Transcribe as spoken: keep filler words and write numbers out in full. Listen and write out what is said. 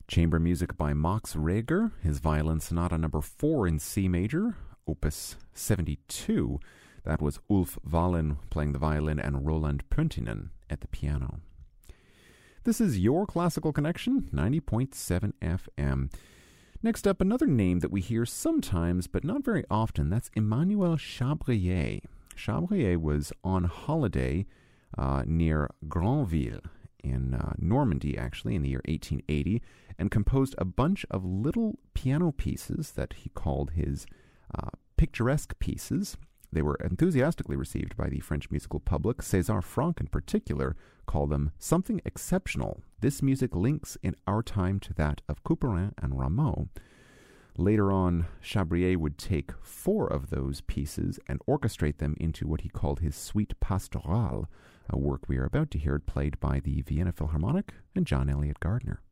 Chamber music by Max Reger, his Violin Sonata number four in C major, opus seventy-two. That was Ulf Wallin playing the violin and Roland Pöntinen at the piano. This is your Classical Connection, ninety point seven F M. Next up, another name that we hear sometimes, but not very often. That's Emmanuel Chabrier. Chabrier was on holiday uh, near Granville in uh, Normandy, actually, in the year eighteen eighty, and composed a bunch of little piano pieces that he called his uh, picturesque pieces. They were enthusiastically received by the French musical public. César Franck, in particular, called them something exceptional. This music links in our time to that of Couperin and Rameau. Later on, Chabrier would take four of those pieces and orchestrate them into what he called his Suite Pastorale, a work we are about to hear played by the Vienna Philharmonic and John Elliott Gardner.